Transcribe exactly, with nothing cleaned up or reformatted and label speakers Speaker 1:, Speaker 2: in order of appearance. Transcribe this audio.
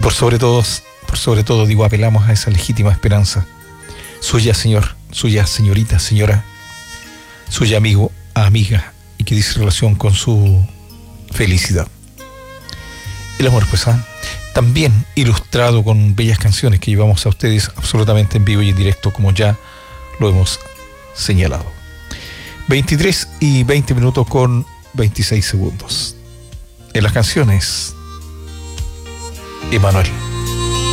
Speaker 1: por sobre todo, por sobre todo, digo, apelamos a esa legítima esperanza suya, Señor, suya, señorita, señora, suya, amigo, amiga, y que dice relación con su felicidad. El amor, pues, ¿ah? También ilustrado con bellas canciones que llevamos a ustedes absolutamente en vivo y en directo, como ya lo hemos señalado. veintitrés y veinte minutos con veintiséis segundos. En las canciones, Emanuel.